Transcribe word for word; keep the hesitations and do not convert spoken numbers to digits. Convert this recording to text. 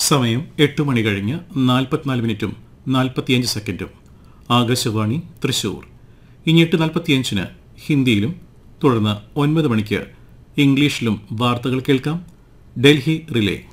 സമയം എട്ട് മണി കഴിഞ്ഞ് നാൽപ്പത്തിനാല് മിനിറ്റും നാൽപ്പത്തിയഞ്ച് സെക്കൻഡും. ആകാശവാണി തൃശൂർ. ഇനി എട്ട് നാൽപ്പത്തിയഞ്ചിന് ഹിന്ദിയിലും തുടർന്ന് ഒൻപത് മണിക്ക് ഇംഗ്ലീഷിലും വാർത്തകൾ കേൾക്കാം. ഡൽഹി റിലേ.